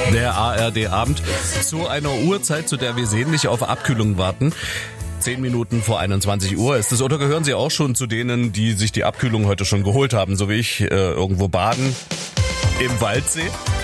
Der ARD-Abend zu einer Uhrzeit, zu der wir sehnlich auf Abkühlung warten. 10 Minuten vor 21 Uhr ist es. Oder gehören Sie auch schon zu denen, die sich die Abkühlung heute schon geholt haben, so wie ich, irgendwo baden im Waldsee?